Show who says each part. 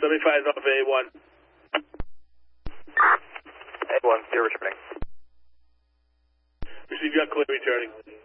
Speaker 1: 75 off A1.
Speaker 2: A1, you're returning.
Speaker 1: Receive, got clear returning.